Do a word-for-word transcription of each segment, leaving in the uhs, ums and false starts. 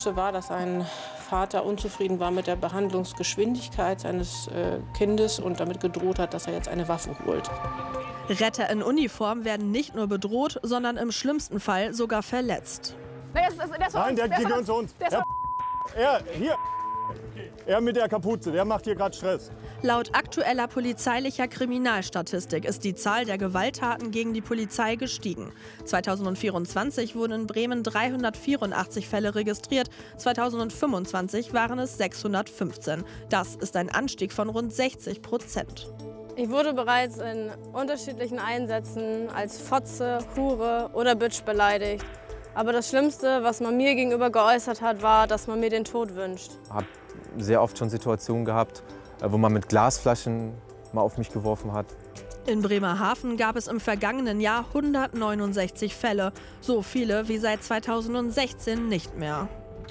war, dass ein Vater unzufrieden war mit der Behandlungsgeschwindigkeit seines äh, Kindes und damit gedroht hat, dass er jetzt eine Waffe holt. Retter in Uniform werden nicht nur bedroht, sondern im schlimmsten Fall sogar verletzt. Der ist, der ist Nein, der, der die gehören zu uns. Der, er, hier, er mit der Kapuze, der macht hier gerade Stress. Laut aktueller polizeilicher Kriminalstatistik ist die Zahl der Gewalttaten gegen die Polizei gestiegen. zweitausendvierundzwanzig wurden in Bremen dreihundertvierundachtzig Fälle registriert, zweitausendfünfundzwanzig waren es sechshundertfünfzehn. Das ist ein Anstieg von rund sechzig Prozent. Ich wurde bereits in unterschiedlichen Einsätzen als Fotze, Hure oder Bitch beleidigt. Aber das Schlimmste, was man mir gegenüber geäußert hat, war, dass man mir den Tod wünscht. Ich habe sehr oft schon Situationen gehabt, wo man mit Glasflaschen mal auf mich geworfen hat. In Bremerhaven gab es im vergangenen Jahr hundertneunundsechzig Fälle. So viele wie seit zweitausendsechzehn nicht mehr.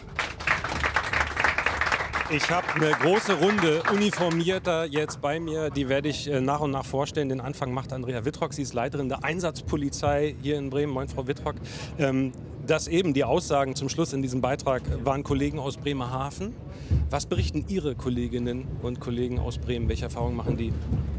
Ich habe eine große Runde Uniformierter jetzt bei mir. Die werde ich nach und nach vorstellen. Den Anfang macht Andrea Wittrock. Sie ist Leiterin der Einsatzpolizei hier in Bremen. Moin, Frau Wittrock. Ähm, das eben, die Aussagen zum Schluss in diesem Beitrag waren Kollegen aus Bremerhaven. Was berichten Ihre Kolleginnen und Kollegen aus Bremen? Welche Erfahrungen machen die?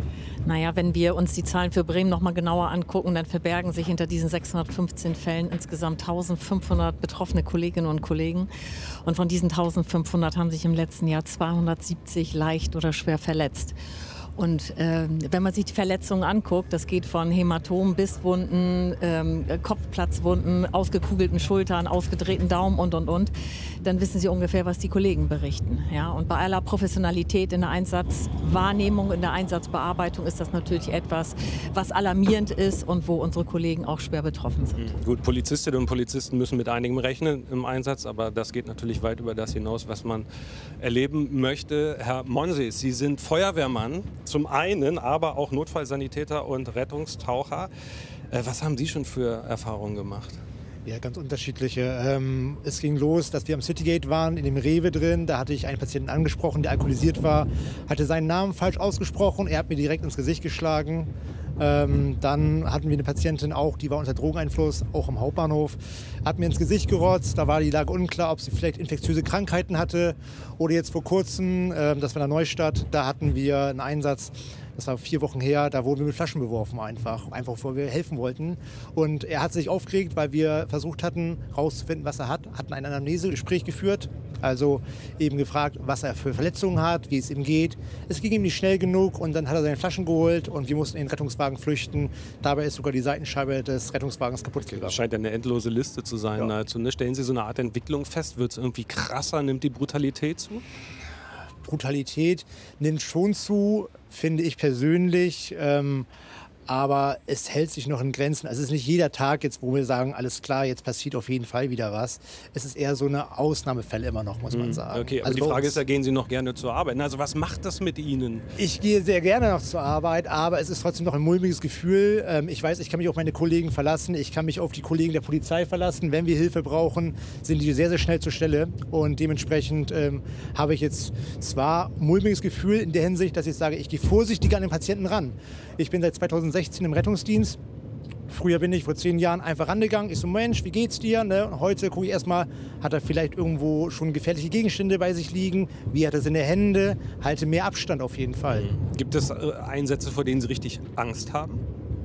Naja, wenn wir uns die Zahlen für Bremen noch mal genauer angucken, dann verbergen sich hinter diesen sechshundertfünfzehn Fällen insgesamt eintausendfünfhundert betroffene Kolleginnen und Kollegen. Und von diesen eintausendfünfhundert haben sich im letzten Jahr zweihundertsiebzig leicht oder schwer verletzt. Und äh, wenn man sich die Verletzungen anguckt, das geht von Hämatomen, Bisswunden, ähm, Kopfplatzwunden, ausgekugelten Schultern, ausgedrehten Daumen und, und, und, dann wissen Sie ungefähr, was die Kollegen berichten. Ja? Und bei aller Professionalität in der Einsatzwahrnehmung, in der Einsatzbearbeitung ist das natürlich etwas, was alarmierend ist und wo unsere Kollegen auch schwer betroffen sind. Gut, Polizistinnen und Polizisten müssen mit einigem rechnen im Einsatz, aber das geht natürlich weit über das hinaus, was man erleben möchte. Herr Monsees, Sie sind Feuerwehrmann. Zum einen, aber auch Notfallsanitäter und Rettungstaucher. Äh, was haben Sie schon für Erfahrungen gemacht? Ja, ganz unterschiedliche. Ähm, es ging los, dass wir am Citygate waren, in dem Rewe drin. Da hatte ich einen Patienten angesprochen, der alkoholisiert war, hatte seinen Namen falsch ausgesprochen. Er hat mir direkt ins Gesicht geschlagen. Ähm, dann hatten wir eine Patientin auch, die war unter Drogeneinfluss, auch am Hauptbahnhof. Hat mir ins Gesicht gerotzt. Da war die Lage unklar, ob sie vielleicht infektiöse Krankheiten hatte. Oder jetzt vor kurzem, ähm, das war in der Neustadt, da hatten wir einen Einsatz. Das war vier Wochen her, da wurden wir mit Flaschen beworfen einfach, einfach weil wir helfen wollten. Und er hat sich aufgeregt, weil wir versucht hatten, herauszufinden, was er hat, hatten ein Anamnesegespräch geführt, also eben gefragt, was er für Verletzungen hat, wie es ihm geht. Es ging ihm nicht schnell genug und dann hat er seine Flaschen geholt und wir mussten in den Rettungswagen flüchten. Dabei ist sogar die Seitenscheibe des Rettungswagens kaputt gegangen. Das scheint eine endlose Liste zu sein. Ja. Nahezu, ne? Stellen Sie so eine Art Entwicklung fest? Wird es irgendwie krasser? Nimmt die Brutalität zu? Brutalität nimmt schon zu, finde ich persönlich. Ähm, aber es hält sich noch in Grenzen. Also es ist nicht jeder Tag jetzt, wo wir sagen, alles klar, jetzt passiert auf jeden Fall wieder was. Es ist eher so eine Ausnahmefälle immer noch, muss man sagen. Okay, aber also die Frage ist ja, gehen Sie noch gerne zur Arbeit? Also was macht das mit Ihnen? Ich gehe sehr gerne noch zur Arbeit, aber es ist trotzdem noch ein mulmiges Gefühl. Ähm, ich weiß, ich kann mich auf meine Kollegen verlassen, ich kann mich auf die Kollegen der Polizei verlassen. Wenn wir Hilfe brauchen, sind die sehr, sehr schnell zur Stelle. Und dementsprechend ähm, habe ich jetzt zwar ein mulmiges Gefühl in der Hinsicht, dass ich sage, ich gehe vorsichtiger an den Patienten ran. Ich bin seit zweitausendsechzehn im Rettungsdienst. Früher bin ich vor zehn Jahren einfach rangegangen. Ich so, Mensch, wie geht's dir? Ne? Und heute gucke ich erstmal, hat er vielleicht irgendwo schon gefährliche Gegenstände bei sich liegen? Wie hat er seine Hände? Halte mehr Abstand auf jeden Fall. Gibt es äh, Einsätze, vor denen Sie richtig Angst haben?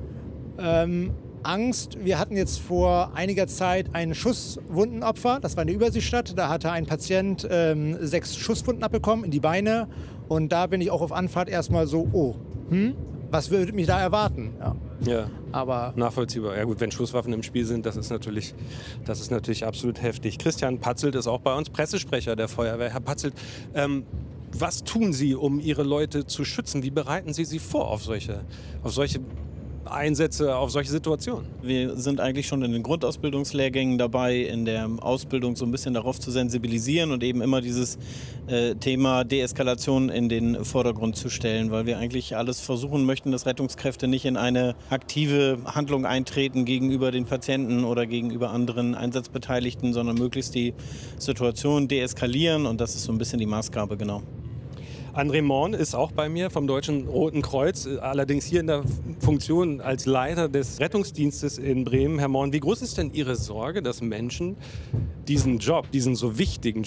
Ähm, Angst. Wir hatten jetzt vor einiger Zeit ein Schusswundenopfer. Das war in der Überseestadt. Da hatte ein Patient ähm, sechs Schusswunden abbekommen in die Beine. Und da bin ich auch auf Anfahrt erstmal so, oh, hm? Was würde mich da erwarten? Ja. Ja, aber nachvollziehbar. Ja gut, wenn Schusswaffen im Spiel sind, das ist natürlich, das ist natürlich absolut heftig. Christian Patzelt ist auch bei uns Pressesprecher der Feuerwehr. Herr Patzelt, ähm, was tun Sie, um Ihre Leute zu schützen? Wie bereiten Sie sie vor auf solche, auf solche Einsätze, auf solche Situationen? Wir sind eigentlich schon in den Grundausbildungslehrgängen dabei, in der Ausbildung so ein bisschen darauf zu sensibilisieren und eben immer dieses äh, Thema Deeskalation in den Vordergrund zu stellen, weil wir eigentlich alles versuchen möchten, dass Rettungskräfte nicht in eine aktive Handlung eintreten gegenüber den Patienten oder gegenüber anderen Einsatzbeteiligten, sondern möglichst die Situation deeskalieren, und das ist so ein bisschen die Maßgabe, genau. André Morn ist auch bei mir vom Deutschen Roten Kreuz, allerdings hier in der Funktion als Leiter des Rettungsdienstes in Bremen. Herr Morn, wie groß ist denn Ihre Sorge, dass Menschen diesen Job, diesen so wichtigen